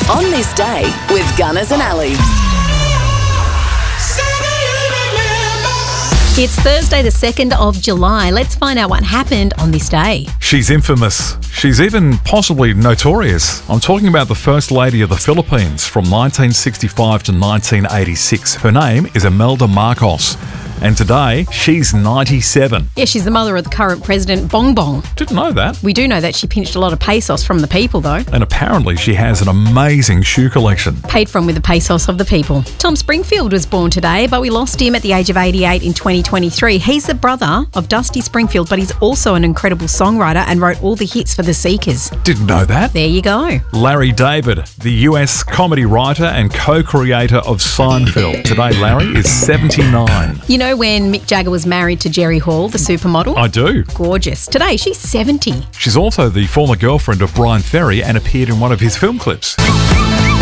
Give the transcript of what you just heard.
On This Day with Gunners and Ali. It's Thursday the 2nd of July. Let's find out what happened on this day. She's infamous. She's even possibly notorious. I'm talking about the First Lady of the Philippines from 1965 to 1986. Her name is Imelda Marcos. And today, she's 97. Yeah, she's the mother of the current president, Bongbong. Didn't know that. We do know that she pinched a lot of pesos from the people, though. And apparently she has an amazing shoe collection. Paid from with the pesos of the people. Tom Springfield was born today, but we lost him at the age of 88 in 2023. He's the brother of Dusty Springfield, but he's also an incredible songwriter and wrote all the hits for the Seekers. Didn't know that. There you go. Larry David, the US comedy writer and co-creator of Seinfeld. Today, Larry is 79. You know when Mick Jagger was married to Jerry Hall, the supermodel? I do. Gorgeous. Today, she's 70. She's also the former girlfriend of Brian Ferry and appeared in one of his film clips.